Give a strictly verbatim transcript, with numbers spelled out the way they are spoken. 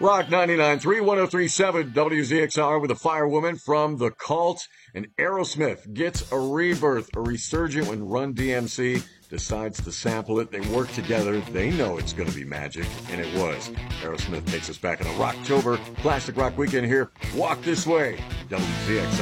Rock ninety-nine point three, one oh three point seven W Z X R with a Firewoman from The Cult. And Aerosmith gets a rebirth, a resurgent when Run D M C decides to sample it. They work together. They know it's going to be magic, and it was. Aerosmith takes us back in a Rocktober Classic Rock Weekend here. Walk This Way, W Z X R.